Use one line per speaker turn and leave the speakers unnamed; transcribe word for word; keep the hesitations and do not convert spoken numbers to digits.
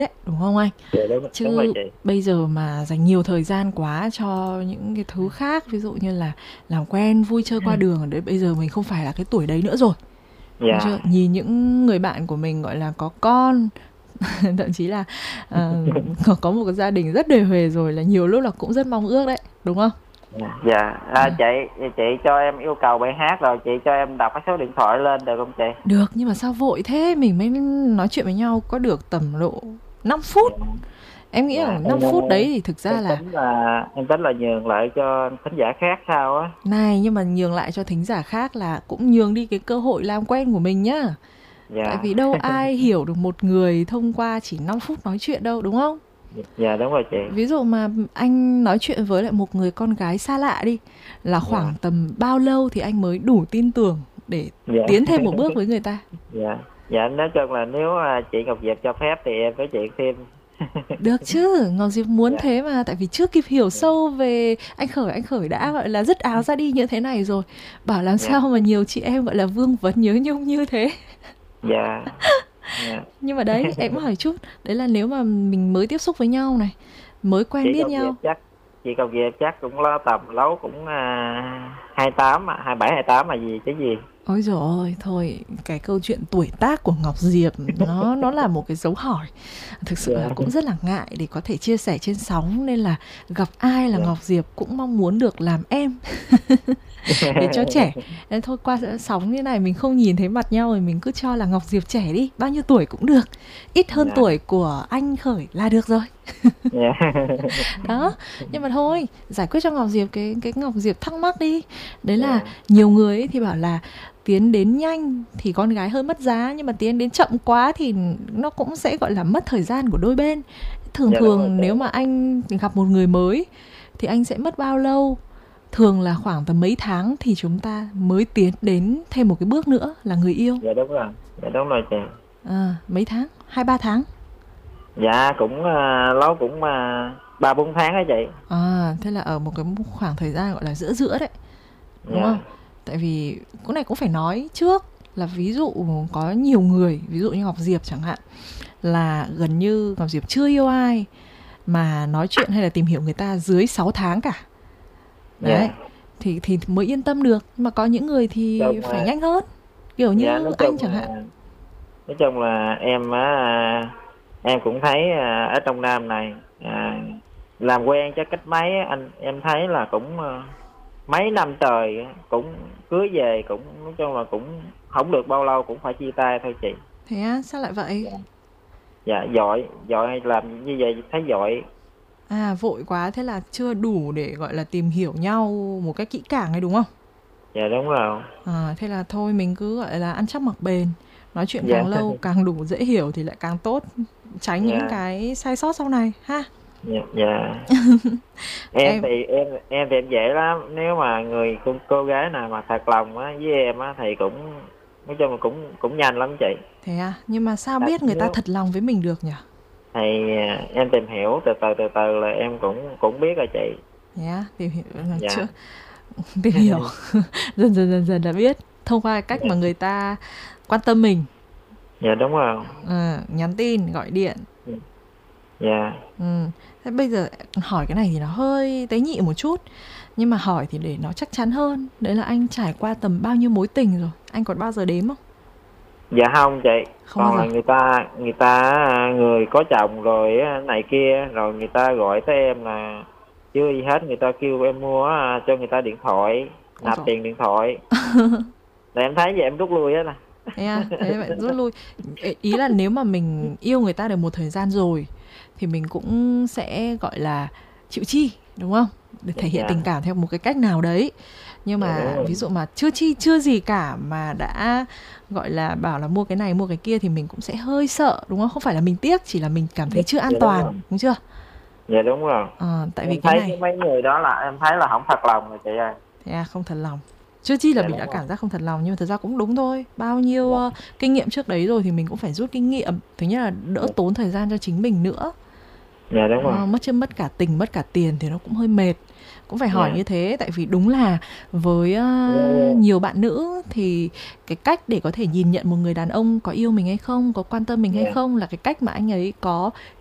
đấy, đúng không anh?
Dạ đúng, đúng rồi
Chứ
chị.
bây giờ mà dành nhiều thời gian quá cho những cái thứ khác, ví dụ như là làm quen, vui chơi qua đường, đấy bây giờ mình không phải là cái tuổi đấy nữa rồi. Đúng chưa?
Dạ.
Nhìn những người bạn của mình gọi là có con, thậm chí là ờ, có có một cái gia đình rất đề huề rồi là nhiều lúc là cũng rất mong ước đấy, đúng không?
Dạ, dạ. À,
À,
chị chị cho em yêu cầu bài hát rồi chị cho em đọc cái số điện thoại lên được không chị?
được, nhưng mà sao vội thế? Mình mới nói chuyện với nhau có được tầm độ năm phút.
Dạ.
Em nghĩ là
Dạ
năm
em
phút đấy thì thực
em
ra là
tính là em tính là nhường lại cho thính giả khác sao á.
này, nhưng mà nhường lại cho thính giả khác là cũng nhường đi cái cơ hội làm quen của mình nhá. Tại
Dạ.
vì đâu ai hiểu được một người thông qua chỉ năm phút nói chuyện đâu, đúng không?
Dạ đúng rồi chị.
Ví dụ mà anh nói chuyện với lại một người con gái xa lạ đi, là khoảng
Dạ.
tầm bao lâu thì anh mới đủ tin tưởng để tiến
Dạ.
thêm một bước với người ta?
Dạ. Dạ nói chung là nếu à, chị Ngọc Diệp cho phép thì em nói chuyện thêm.
Được chứ, Ngọc Diệp muốn
Dạ.
thế mà, tại vì chưa kịp hiểu
Dạ.
sâu về anh Khởi, anh Khởi đã gọi là dứt áo ra đi như thế này rồi. Bảo làm
Dạ.
sao mà nhiều chị em gọi là vương vấn nhớ nhung như thế.
Dạ. Dạ.
Nhưng mà đấy, em cũng hỏi chút, đấy là nếu mà mình mới tiếp xúc với nhau này, mới
Chị
quen biết
Ngọc Diệp
nhau.
chắc chị Ngọc Diệp chắc cũng lo tầm lâu cũng à, hai tám à, hai bảy hai tám là gì chứ gì.
Ôi dồi ôi, thôi, cái câu chuyện tuổi tác của Ngọc Diệp nó nó là một cái dấu hỏi. Thực sự là
Dạ.
cũng rất là ngại để có thể chia sẻ trên sóng, nên là gặp ai là
Dạ.
Ngọc Diệp cũng mong muốn được làm em để cho trẻ. Nên thôi qua sóng như này mình không nhìn thấy mặt nhau thì mình cứ cho là Ngọc Diệp trẻ đi, bao nhiêu tuổi cũng được. Ít hơn
Dạ.
tuổi của anh Khởi là được rồi.
Dạ.
Đó, nhưng mà thôi, giải quyết cho Ngọc Diệp cái cái Ngọc Diệp thắc mắc đi. Đấy là
Dạ.
nhiều người ấy thì bảo là tiến đến nhanh thì con gái hơi mất giá, nhưng mà tiến đến chậm quá thì nó cũng sẽ gọi là mất thời gian của đôi bên. Thường
Dạ đúng rồi
thường
chị.
nếu mà anh gặp một người mới thì anh sẽ mất bao lâu? Thường là khoảng tầm mấy tháng thì chúng ta mới tiến đến thêm một cái bước nữa là người yêu.
Dạ đúng rồi. Dạ đúng rồi chị.
À, mấy tháng? Hai ba tháng?
Dạ cũng à, lâu cũng à, ba bốn tháng đó chị.
À, thế là ở một cái khoảng thời gian gọi là giữa giữa đấy, đúng không?
Dạ.
Tại vì cái này cũng phải nói trước là ví dụ có nhiều người, ví dụ như Ngọc Diệp chẳng hạn, là gần như Ngọc Diệp chưa yêu ai mà nói chuyện hay là tìm hiểu người ta dưới sáu tháng cả. Đấy,
Dạ.
thì thì mới yên tâm được. Nhưng mà có những người thì
Chung
phải
là
nhanh hơn, kiểu
dạ
như
nói
anh
chung
chẳng hạn.
là nói chung là em á à, em cũng thấy à, ở trong Nam này à, làm quen cho cách mấy á, anh em thấy là cũng à, mấy năm trời á, cũng cưới về cũng nói chung là cũng không được bao lâu cũng phải chia tay thôi chị.
Thế á, sao lại vậy?
Dạ. Dạ giỏi giỏi làm như vậy thấy giỏi.
À, vội quá thế là chưa đủ để gọi là tìm hiểu nhau một cách kỹ càng ấy, đúng không?
Dạ đúng rồi.
À, thế là thôi mình cứ gọi là ăn chắc mặc bền, nói chuyện càng
Dạ.
lâu càng đủ dễ hiểu thì lại càng tốt, tránh những
Dạ.
cái sai sót sau này ha.
Dạ. Dạ. em
Em
thì em em thì em dễ lắm, nếu mà người cô, cô gái nào mà thật lòng á với em á thì cũng nói chung là cũng cũng nhanh lắm chị.
thế à, nhưng mà sao
Tại
biết người ta
nếu
thật lòng với mình được nhỉ?
thì à, em tìm hiểu từ từ từ từ là em cũng cũng biết rồi chị.
Thế à, tìm hiểu là chưa?
Dạ.
Tìm hiểu dần dần dần dần là biết thông qua cách mà
Dạ.
người ta quan tâm mình.
Dạ đúng rồi.
Ờ, nhắn tin, gọi điện.
Dạ.
Ừ. Thế bây giờ hỏi cái này thì nó hơi tế nhị một chút, nhưng mà hỏi thì để nó chắc chắn hơn. Đấy là anh trải qua tầm bao nhiêu mối tình rồi? Anh còn bao giờ đếm không?
Dạ không chị,
Không bao
còn
giờ.
là người ta người ta à, người có chồng rồi á, này kia rồi người ta gọi tới em là chưa gì hết, người ta kêu em mua à, cho người ta điện thoại,
Ôi
nạp
dồi.
tiền điện thoại là em thấy vậy em rút lui hết à.
Thế à, thế vậy rút lui. Ý là nếu mà mình yêu người ta được một thời gian rồi thì mình cũng sẽ gọi là chịu chi, đúng không? Để thể hiện
Dạ.
tình cảm theo một cái cách nào đấy. Nhưng
Dạ
mà
đúng rồi.
ví dụ mà chưa chi chưa gì cả mà đã gọi là bảo là mua cái này mua cái kia thì mình cũng sẽ hơi sợ, đúng không? Không phải là mình tiếc, chỉ là mình cảm
Dạ,
thấy chưa an
dạ đúng
toàn,
rồi.
đúng chưa?
Dạ đúng rồi.
Ờ, tại vì
Em
cái
thấy cái
này
mấy người đó là em thấy là không thật lòng rồi chị ơi.
thế à, không thật lòng. Chưa chi là
Dạ
mình đã
đúng rồi.
cảm giác không thật lòng, nhưng mà thật ra cũng đúng thôi. Bao nhiêu
Dạ.
uh, kinh nghiệm trước đấy rồi thì mình cũng phải rút kinh nghiệm. Thứ nhất là đỡ
Dạ.
tốn thời gian cho chính mình nữa.
Dạ đúng rồi.
Ờ, mất chân mất cả tình mất cả tiền thì nó cũng hơi mệt. Cũng phải hỏi
Dạ.
như thế, tại vì đúng là với
Dạ,
uh, nhiều bạn nữ thì cái cách để có thể nhìn nhận một người đàn ông có yêu mình hay không, có quan tâm mình hay
dạ,
không là cái cách mà anh ấy có